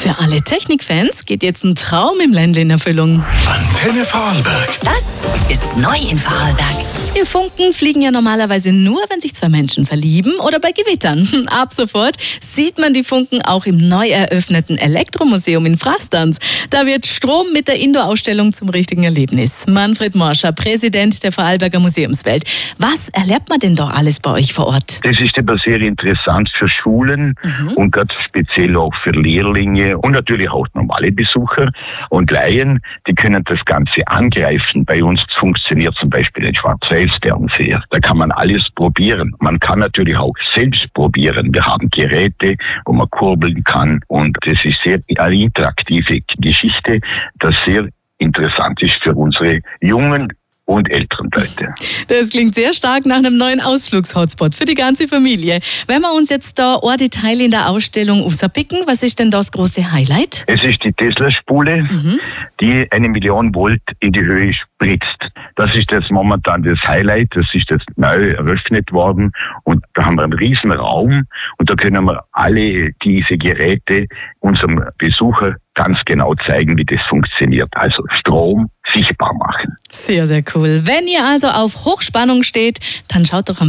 Für alle Technikfans geht jetzt ein Traum im Ländle in Erfüllung. Antenne Vorarlberg. Das ist neu in Vorarlberg. Die Funken fliegen ja normalerweise nur, wenn sich zwei Menschen verlieben oder bei Gewittern. Ab sofort sieht man die Funken auch im neu eröffneten Elektromuseum in Frastanz. Da wird Strom mit der Indoor-Ausstellung zum richtigen Erlebnis. Manfred Morscher, Präsident der Vorarlberger Museumswelt. Was erlebt man denn da alles bei euch vor Ort? Das ist immer sehr interessant für Schulen und ganz speziell auch für Lehrlinge und natürlich auch normale Besucher und Laien. Die können das Ganze angreifen. Bei uns funktioniert zum Beispiel ein Schwarz-Weiß-Fernseher. Da kann man alles probieren. Man kann natürlich auch selbst probieren. Wir haben Geräte, wo man kurbeln kann und das ist sehr eine interaktive Geschichte, das sehr interessant ist für unsere jungen und älteren Leute. Das klingt sehr stark nach einem neuen Ausflugshotspot für die ganze Familie. Wenn wir uns jetzt da ein Detail in der Ausstellung rauspicken, was ist denn das große Highlight? Es ist die Tesla-Spule, die 1 Million Volt in die Höhe spritzt. Das ist jetzt momentan das Highlight. Das ist jetzt neu eröffnet worden und da haben wir einen riesen Raum und da können wir alle diese Geräte unserem Besucher ganz genau zeigen, wie das funktioniert. Also Strom sichtbar machen. Sehr, sehr cool. Wenn ihr also auf Hochspannung steht, dann schaut doch am